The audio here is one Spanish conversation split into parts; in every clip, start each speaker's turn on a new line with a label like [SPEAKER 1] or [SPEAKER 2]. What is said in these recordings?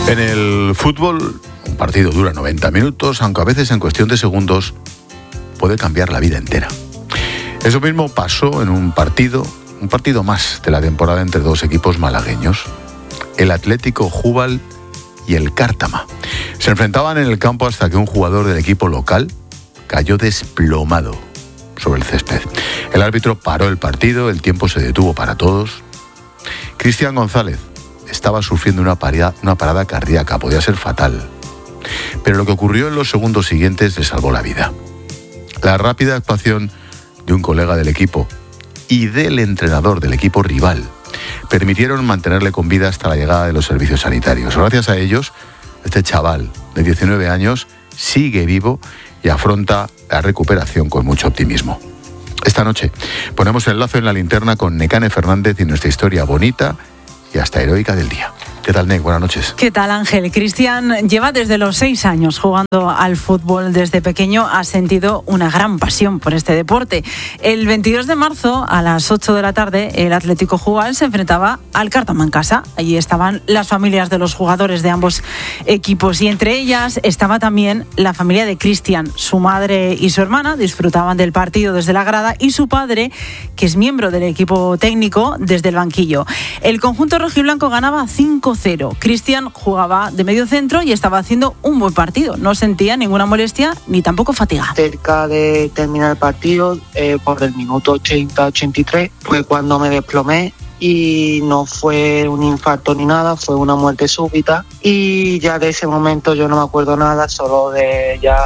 [SPEAKER 1] En el fútbol, un partido dura 90 minutos, aunque a veces en cuestión de segundos puede cambiar la vida entera. Eso mismo pasó en un partido más de la temporada entre dos equipos malagueños, el Atlético Jubal y el Cártama. Se enfrentaban en el campo hasta que un jugador del equipo local cayó desplomado sobre el césped. El árbitro paró el partido, el tiempo se detuvo para todos. Cristian González estaba sufriendo una parada cardíaca, podía ser fatal. Pero lo que ocurrió en los segundos siguientes le salvó la vida. La rápida actuación de un colega del equipo y del entrenador del equipo rival permitieron mantenerle con vida hasta la llegada de los servicios sanitarios. Gracias a ellos, este chaval de 19 años sigue vivo y afronta la recuperación con mucho optimismo. Esta noche ponemos el lazo en la linterna con Nekane Fernández y nuestra historia bonita y hasta heroica del día. ¿Qué tal, Nek? Buenas noches.
[SPEAKER 2] ¿Qué tal, Ángel? Cristian lleva desde los 6 años jugando al fútbol. Desde pequeño ha sentido una gran pasión por este deporte. El 22 de marzo, a las 8 de la tarde, el Atlético Jubal se enfrentaba al Cártama en casa. Allí estaban las familias de los jugadores de ambos equipos y entre ellas estaba también la familia de Cristian. Su madre y su hermana disfrutaban del partido desde la grada y su padre, que es miembro del equipo técnico, desde el banquillo. El conjunto rojiblanco ganaba 5-0. Cristian jugaba de medio centro y estaba haciendo un buen partido. No sentía ninguna molestia ni tampoco fatiga.
[SPEAKER 3] Cerca de terminar el partido, por el minuto 80-83, fue cuando me desplomé y no fue un infarto ni nada, fue una muerte súbita. Y ya de ese momento yo no me acuerdo nada, solo de ya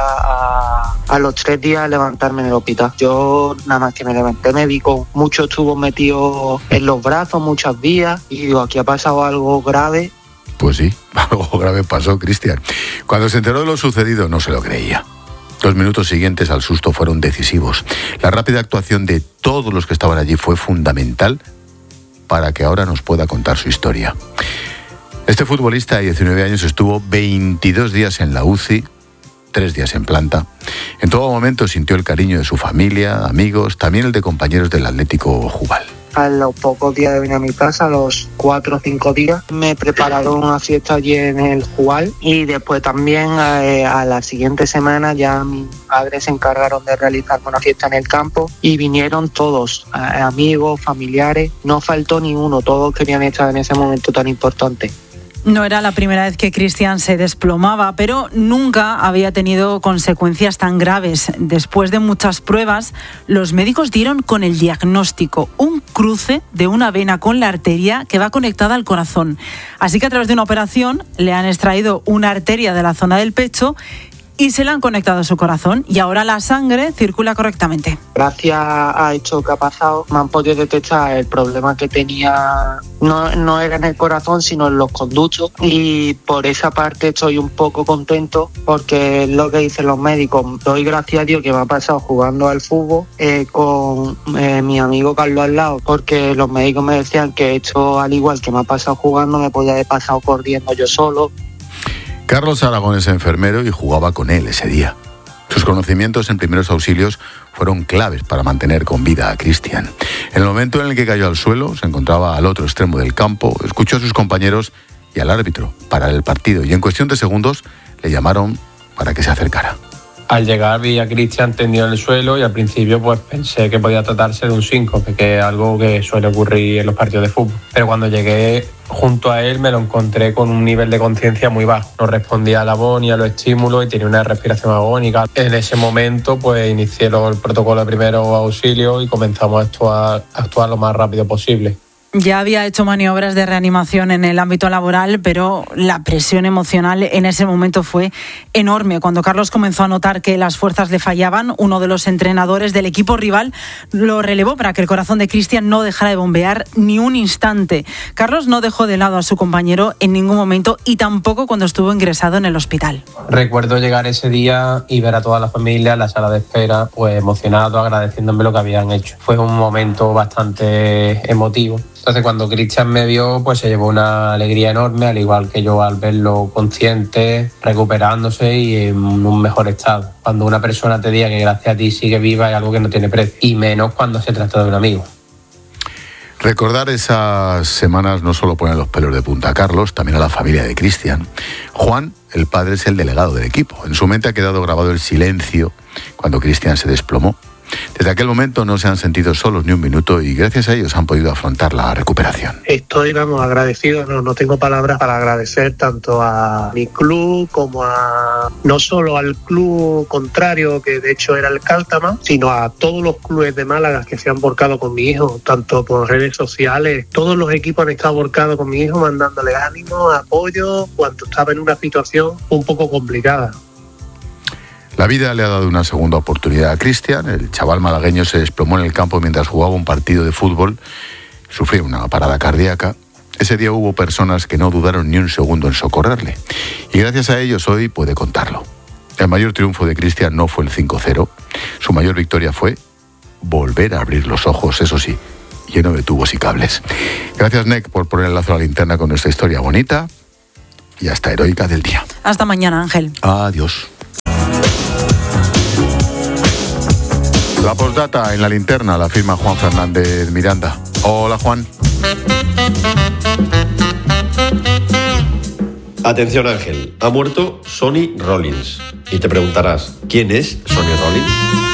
[SPEAKER 3] a los 3 días levantarme en el hospital. Yo nada más que me levanté me vi con muchos tubos metidos en los brazos, muchas vías, y digo, aquí ha pasado algo grave.
[SPEAKER 1] Pues sí, algo grave pasó, Cristian. Cuando se enteró de lo sucedido no se lo creía. Los minutos siguientes al susto fueron decisivos. La rápida actuación de todos los que estaban allí fue fundamental para que ahora nos pueda contar su historia. Este futbolista de 19 años estuvo 22 días en la UCI, 3 días en planta. En todo momento sintió el cariño de su familia, amigos, también el de compañeros del Atlético Jubal.
[SPEAKER 3] A los pocos días de venir a mi casa, a los 4 o 5 días, me prepararon una fiesta allí en el Jubal y después también a la siguiente semana ya mis padres se encargaron de realizarme una fiesta en el campo y vinieron todos, amigos, familiares, no faltó ni uno, todos querían estar en ese momento tan importante.
[SPEAKER 2] No era la primera vez que Cristian se desplomaba, pero nunca había tenido consecuencias tan graves. Después de muchas pruebas, los médicos dieron con el diagnóstico, un cruce de una vena con la arteria que va conectada al corazón. Así que a través de una operación le han extraído una arteria de la zona del pecho y se la han conectado a su corazón y ahora la sangre circula correctamente.
[SPEAKER 3] Gracias a esto que ha pasado me han podido detectar el problema que tenía, no era en el corazón sino en los conductos, y por esa parte estoy un poco contento porque es lo que dicen los médicos. Doy gracias a Dios que me ha pasado jugando al fútbol con mi amigo Carlos al lado, porque los médicos me decían que esto, al igual que me ha pasado jugando, me podía haber pasado corriendo yo solo.
[SPEAKER 1] Carlos Aragón es enfermero y jugaba con él ese día. Sus conocimientos en primeros auxilios fueron claves para mantener con vida a Cristian. En el momento en el que cayó al suelo, se encontraba al otro extremo del campo, escuchó a sus compañeros y al árbitro parar el partido y en cuestión de segundos le llamaron para que se acercara.
[SPEAKER 4] Al llegar vi a Cristian tendido en el suelo y al principio pues pensé que podía tratarse de un síncope, que es algo que suele ocurrir en los partidos de fútbol. Pero cuando llegué junto a él me lo encontré con un nivel de conciencia muy bajo. No respondía a la voz ni a los estímulos y tenía una respiración agónica. En ese momento pues inicié el protocolo de primeros auxilios y comenzamos a actuar lo más rápido posible.
[SPEAKER 2] Ya había hecho maniobras de reanimación en el ámbito laboral, pero la presión emocional en ese momento fue enorme. Cuando Carlos comenzó a notar que las fuerzas le fallaban, uno de los entrenadores del equipo rival lo relevó para que el corazón de Cristian no dejara de bombear ni un instante. Carlos no dejó de lado a su compañero en ningún momento y tampoco cuando estuvo ingresado en el hospital.
[SPEAKER 4] Recuerdo llegar ese día y ver a toda la familia en la sala de espera, pues emocionado, agradeciéndome lo que habían hecho. Fue un momento bastante emotivo. Entonces cuando Cristian me vio, pues se llevó una alegría enorme, al igual que yo al verlo consciente, recuperándose y en un mejor estado. Cuando una persona te diga que gracias a ti sigue viva es algo que no tiene precio, y menos cuando se trata de un amigo.
[SPEAKER 1] Recordar esas semanas no solo pone los pelos de punta a Carlos, también a la familia de Cristian. Juan, el padre, es el delegado del equipo. En su mente ha quedado grabado el silencio cuando Cristian se desplomó. Desde aquel momento no se han sentido solos ni un minuto y gracias a ellos han podido afrontar la recuperación.
[SPEAKER 5] Estoy, agradecido, no tengo palabras para agradecer tanto a mi club como no solo al club contrario, que de hecho era el Cáltama, sino a todos los clubes de Málaga que se han volcado con mi hijo, tanto por redes sociales. Todos los equipos han estado volcados con mi hijo, mandándole ánimo, apoyo, cuando estaba en una situación un poco complicada.
[SPEAKER 1] La vida le ha dado una segunda oportunidad a Cristian. El chaval malagueño se desplomó en el campo mientras jugaba un partido de fútbol. Sufrió una parada cardíaca. Ese día hubo personas que no dudaron ni un segundo en socorrerle. Y gracias a ellos hoy puede contarlo. El mayor triunfo de Cristian no fue el 5-0. Su mayor victoria fue volver a abrir los ojos, eso sí, lleno de tubos y cables. Gracias, Nec, por poner el lazo a la linterna con nuestra historia bonita y hasta heroica del día.
[SPEAKER 2] Hasta mañana, Ángel.
[SPEAKER 1] Adiós. La postdata en la linterna la firma Juan Fernández Miranda. Hola, Juan.
[SPEAKER 6] Atención, Ángel. Ha muerto Sonny Rollins. Y te preguntarás, ¿quién es Sonny Rollins?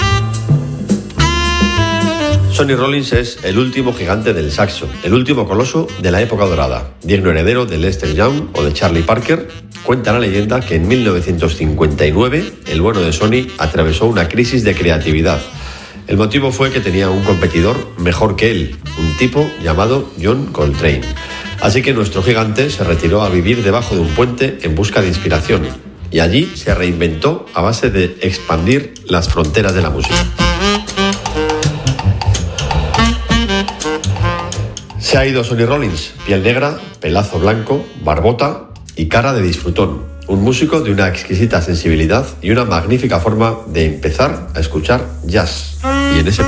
[SPEAKER 6] Sonny Rollins es el último gigante del saxo, el último coloso de la época dorada, digno heredero de Lester Young o de Charlie Parker. Cuenta la leyenda que en 1959 el bueno de Sonny atravesó una crisis de creatividad. El motivo fue que tenía un competidor mejor que él, un tipo llamado John Coltrane. Así que nuestro gigante se retiró a vivir debajo de un puente en busca de inspiración. Y allí se reinventó a base de expandir las fronteras de la música. Se ha ido Sonny Rollins, piel negra, pelazo blanco, barbota y cara de disfrutón. Un músico de una exquisita sensibilidad y una magnífica forma de empezar a escuchar jazz. Y en ese